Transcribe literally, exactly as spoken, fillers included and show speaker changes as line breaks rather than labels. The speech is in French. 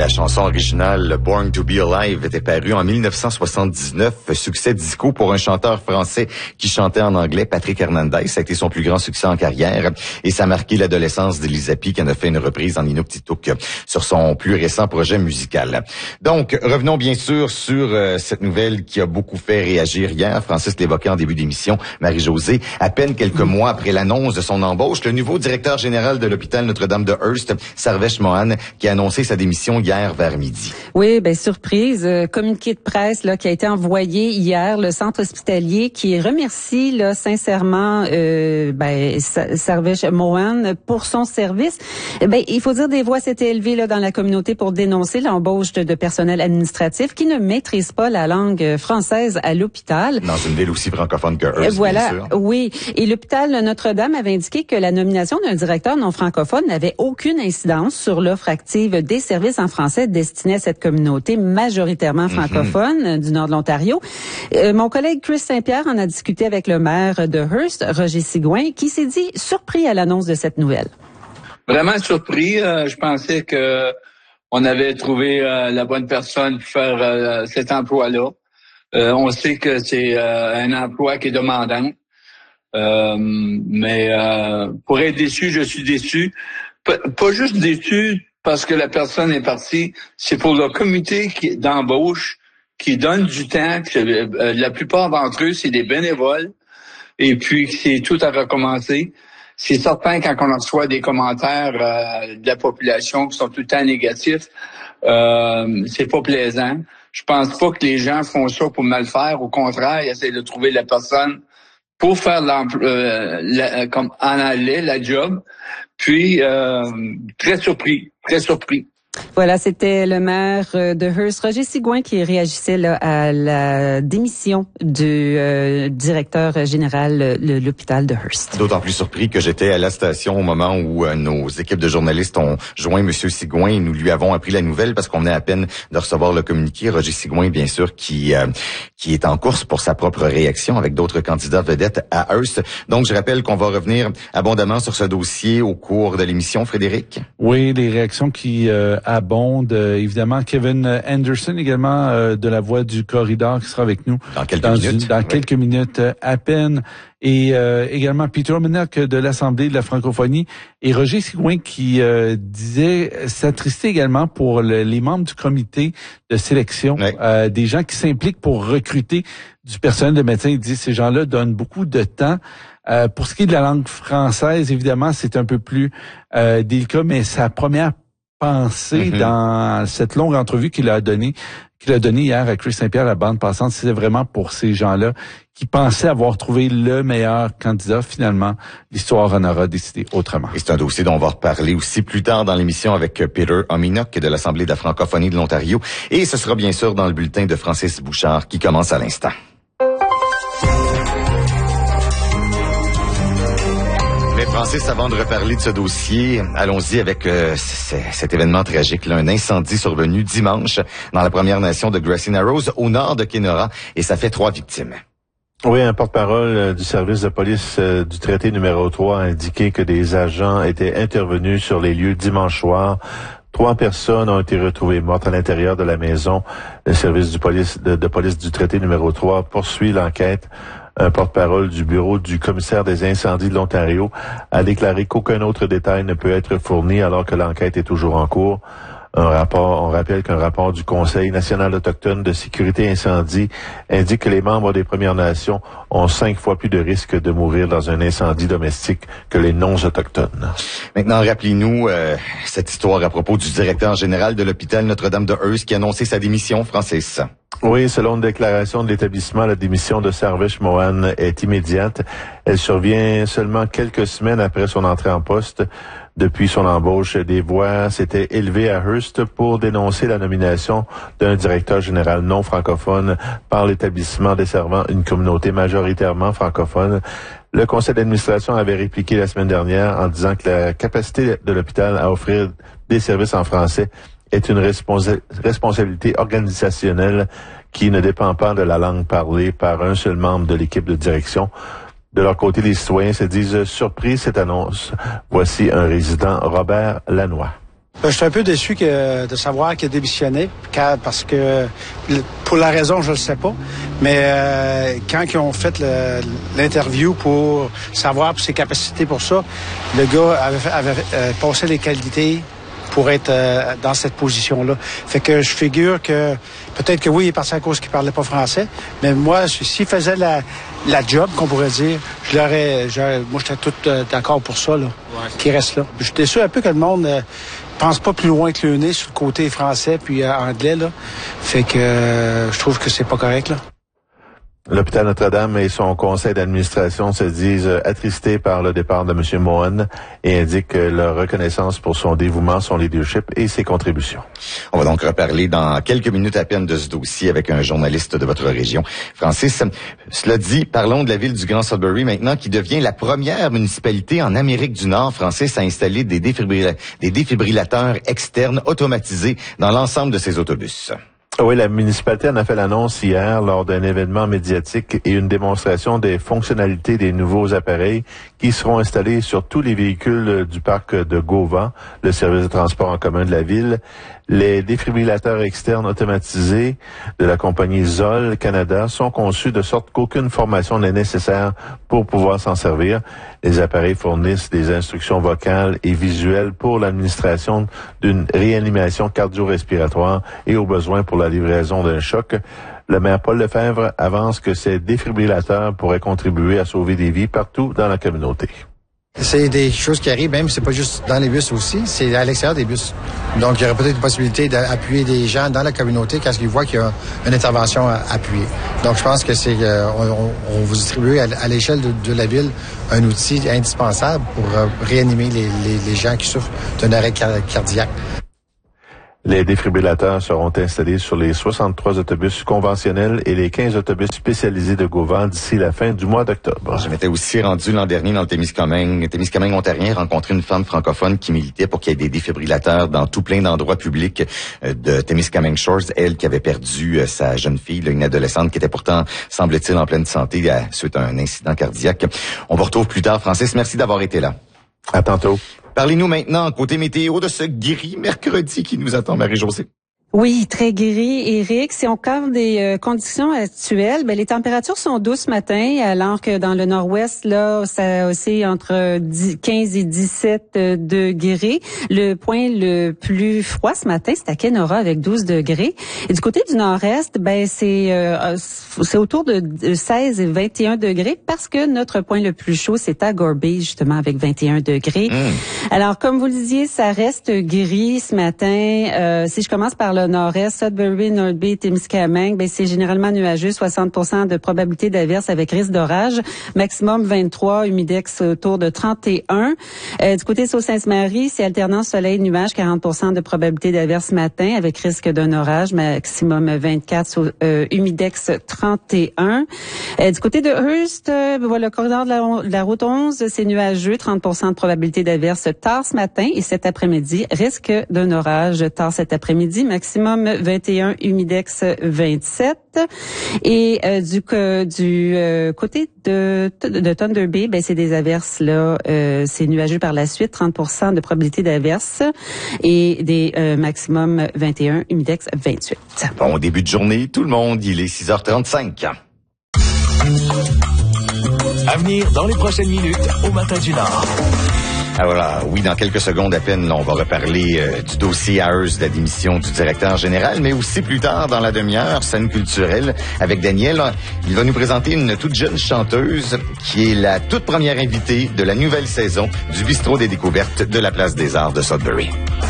La chanson originale Born to be Alive était parue en mille neuf cent soixante-dix-neuf, succès disco pour un chanteur français qui chantait en anglais, Patrick Hernandez. Ça a été son plus grand succès en carrière et ça a marqué l'adolescence d'Elisa P qui en a fait une reprise en Inuktitut sur son plus récent projet musical. Donc, revenons bien sûr sur euh, cette nouvelle qui a beaucoup fait réagir hier. Francis l'évoquait en début d'émission, Marie-Josée. À peine quelques mois après l'annonce de son embauche, le nouveau directeur général de l'hôpital Notre-Dame de Hearst, Sarvesh Mohan, qui a annoncé sa démission hier vers midi.
Oui, ben surprise, euh, communiqué de presse là qui a été envoyé hier, le centre hospitalier qui remercie là sincèrement euh, ben Sarvesh Mohan pour son service. Ben il faut dire des voix s'étaient élevées là dans la communauté pour dénoncer l'embauche de, de personnel administratif qui ne maîtrise pas la langue française à l'hôpital.
Dans une ville aussi francophone que Hearst,
voilà,
bien sûr.
Oui, et l'hôpital Notre-Dame avait indiqué que la nomination d'un directeur non francophone n'avait aucune incidence sur l'offre active des services en français destinés à cette communauté majoritairement francophone mm-hmm. du nord de l'Ontario. Euh, mon collègue Chris Saint-Pierre en a discuté avec le maire de Hearst, Roger Sigouin, qui s'est dit surpris à l'annonce de cette nouvelle.
Vraiment surpris. Euh, je pensais que on avait trouvé euh, la bonne personne pour faire euh, cet emploi-là. Euh, on sait que c'est euh, un emploi qui est demandant. Euh, mais euh, pour être déçu, je suis déçu. P- pas juste déçu parce que la personne est partie, c'est pour le comité qui, d'embauche qui donne du temps. Que, euh, la plupart d'entre eux, c'est des bénévoles. Et puis, c'est tout à recommencer. C'est certain quand on reçoit des commentaires euh, de la population qui sont tout le temps négatifs, euh, c'est pas plaisant. Je pense pas que les gens font ça pour mal faire. Au contraire, ils essaient de trouver la personne pour faire l'emploi, euh, la, comme en anglais, la job. Puis, euh, très surpris, très surpris.
Voilà, c'était le maire de Hearst, Roger Sigouin, qui réagissait là à la démission du euh, directeur général de l'hôpital de Hearst.
D'autant plus surpris que j'étais à la station au moment où euh, nos équipes de journalistes ont joint M. Sigouin et nous lui avons appris la nouvelle parce qu'on venait à peine de recevoir le communiqué. Roger Sigouin, bien sûr, qui euh, qui est en course pour sa propre réaction avec d'autres candidats vedettes à Hearst. Donc, je rappelle qu'on va revenir abondamment sur ce dossier au cours de l'émission, Frédéric.
Oui, les réactions qui euh, abondent. Euh, évidemment, Kevin Anderson, également euh, de la Voix du Corridor, qui sera avec nous
dans quelques
dans
minutes.
Une, dans oui. quelques minutes euh, à peine. Et euh, également Peter Omenak de l'Assemblée de la francophonie et Roger Sigouin qui euh, disait s'attrister également pour le, les membres du comité de sélection, oui. euh, des gens qui s'impliquent pour recruter du personnel de médecins. Il dit ces gens-là donnent beaucoup de temps. Euh, pour ce qui est de la langue française, évidemment, c'est un peu plus euh, délicat, mais sa première pensée mm-hmm. dans cette longue entrevue qu'il a donnée, qu'il a donnée hier à Chris Saint-Pierre, la bande passante, c'est vraiment pour ces gens-là qui pensaient avoir trouvé le meilleur candidat. Finalement, l'histoire en aura décidé autrement.
Et c'est un dossier dont on va reparler aussi plus tard dans l'émission avec Peter Omenak de l'Assemblée de la francophonie de l'Ontario. Et ce sera bien sûr dans le bulletin de Francis Bouchard qui commence à l'instant. Francis, avant de reparler de ce dossier, allons-y avec euh, cet événement tragique, là, un incendie survenu dimanche dans la Première Nation de Grassy Narrows, au nord de Kenora, et ça fait trois victimes.
Oui, un porte-parole du service de police euh, du traité numéro trois a indiqué que des agents étaient intervenus sur les lieux dimanche soir. Trois personnes ont été retrouvées mortes à l'intérieur de la maison. Le service du police, de, de police du traité numéro trois poursuit l'enquête. Un porte-parole du bureau du commissaire des incendies de l'Ontario a déclaré qu'aucun autre détail ne peut être fourni alors que l'enquête est toujours en cours. Un rapport, on rappelle qu'un rapport du Conseil national autochtone de sécurité incendie indique que les membres des Premières Nations ont cinq fois plus de risques de mourir dans un incendie domestique que les non-autochtones.
Maintenant, rappelez-nous euh, cette histoire à propos du directeur général de l'hôpital Notre-Dame de Hearst qui a annoncé sa démission, Francis.
Oui, selon une déclaration de l'établissement, la démission de Sarvesh Mohan est immédiate. Elle survient seulement quelques semaines après son entrée en poste. Depuis son embauche, des voix s'étaient élevées à Hearst pour dénoncer la nomination d'un directeur général non francophone par l'établissement desservant une communauté majoritairement francophone. Le conseil d'administration avait répliqué la semaine dernière en disant que la capacité de l'hôpital à offrir des services en français est une responsa- responsabilité organisationnelle qui ne dépend pas de la langue parlée par un seul membre de l'équipe de direction. De leur côté, les citoyens se disent surpris cette annonce. Voici un résident, Robert Lanois.
Je suis un peu déçu que, de savoir qu'il a démissionné, car, parce que, pour la raison, je ne sais pas, mais euh, quand ils ont fait le, l'interview pour savoir ses capacités pour ça, le gars avait, avait euh, passé les qualités pour être euh, dans cette position-là. Fait que je figure que, peut-être que oui, il est parti à cause qu'il parlait pas français, mais moi, s'il faisait la, la job, qu'on pourrait dire, je l'aurais, j'aurais, moi, j'étais tout euh, d'accord pour ça, là, ouais. Qu'il reste là. Je suis déçu un peu que le monde... Euh, pense pas plus loin que le nez sur le côté français puis euh, anglais, là. Fait que euh, je trouve que c'est pas correct, là.
L'hôpital Notre-Dame et son conseil d'administration se disent attristés par le départ de M. Mohan et indiquent leur reconnaissance pour son dévouement, son leadership et ses contributions.
On va donc reparler dans quelques minutes à peine de ce dossier avec un journaliste de votre région. Francis, cela dit, parlons de la ville du Grand Sudbury maintenant, qui devient la première municipalité en Amérique du Nord, Francis, à installer des, défibrilla- des défibrillateurs externes automatisés dans l'ensemble de ses autobus.
Oui, la municipalité en a fait l'annonce hier lors d'un événement médiatique et une démonstration des fonctionnalités des nouveaux appareils qui seront installés sur tous les véhicules du parc de GoVan, le service de transport en commun de la ville. Les défibrillateurs externes automatisés de la compagnie Zoll Canada sont conçus de sorte qu'aucune formation n'est nécessaire pour pouvoir s'en servir. Les appareils fournissent des instructions vocales et visuelles pour l'administration d'une réanimation cardio-respiratoire et au besoin pour la livraison d'un choc. Le maire Paul Lefebvre avance que ces défibrillateurs pourraient contribuer à sauver des vies partout dans la communauté.
C'est des choses qui arrivent, même c'est pas juste dans les bus aussi, c'est à l'extérieur des bus. Donc il y aurait peut-être une possibilité d'appuyer des gens dans la communauté quand ils voient qu'il y a une intervention à appuyer. Donc je pense que c'est euh, on, on vous distribue à, à l'échelle de, de la ville un outil indispensable pour euh, réanimer les, les, les gens qui souffrent d'un arrêt cardiaque.
Les défibrillateurs seront installés sur les soixante-trois autobus conventionnels et les quinze autobus spécialisés de GoVan d'ici la fin du mois d'octobre.
Je m'étais aussi rendu l'an dernier dans le Témiscamingue, Témiscamingue ontarien, rencontrer une femme francophone qui militait pour qu'il y ait des défibrillateurs dans tout plein d'endroits publics de Témiscamingue Shores. Elle qui avait perdu sa jeune fille, là, une adolescente qui était pourtant, semble-t-il, en pleine santé suite à un incident cardiaque. On vous retrouve plus tard. Francis, merci d'avoir été là.
À tantôt.
Parlez-nous maintenant, côté météo, de ce gris mercredi qui nous attend, Marie-Josée.
Oui, très gris, Éric. Si on regarde des euh, conditions actuelles, ben les températures sont douces ce matin, alors que dans le nord-ouest, là, ça oscille entre quinze et dix-sept degrés. Le point le plus froid ce matin, c'est à Kenora avec douze degrés. Et du côté du nord-est, ben c'est euh, c'est autour de seize et vingt et un degrés, parce que notre point le plus chaud, c'est à Gorby, justement, avec vingt et un degrés. Mmh. Alors, comme vous le disiez, ça reste gris ce matin. Euh, si je commence par le nord-est, Sudbury, North Bay, Témiscamingue, ben c'est généralement nuageux, soixante pour cent de probabilité d'averse avec risque d'orage, maximum vingt-trois, humidex autour de trente et un. Euh, du côté de Sault-Sainte-Marie, c'est alternance soleil-nuage, quarante pour cent de probabilité d'averse ce matin avec risque d'un orage, maximum vingt-quatre, euh, humidex trente et un. Euh, du côté de Hearst, euh, voilà, le corridor de la, de la route onze, c'est nuageux, trente pour cent de probabilité d'averse tard ce matin et cet après-midi, risque d'un orage tard cet après-midi, maximum vingt et un, humidex vingt-sept. Et euh, du euh, du euh, côté de de Thunder Bay, ben c'est des averses là, euh, c'est nuageux par la suite, trente pour cent de probabilité d'averse et des euh, maximum vingt et un, humidex vingt-huit.
Bon début de journée, tout le monde, il est six heures trente-cinq.
À venir dans les prochaines minutes au Matin du Nord.
Alors là, oui, dans quelques secondes à peine, là, on va reparler euh, du dossier à Hearst de la démission du directeur général, mais aussi plus tard dans la demi-heure, scène culturelle avec Daniel. Il va nous présenter une toute jeune chanteuse qui est la toute première invitée de la nouvelle saison du Bistrot des découvertes de la Place des Arts de Sudbury.